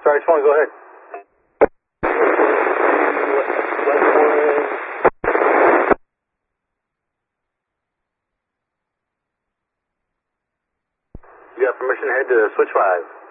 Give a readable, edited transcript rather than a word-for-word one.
Sorry, Swan, go ahead. You have permission to head to switch 5.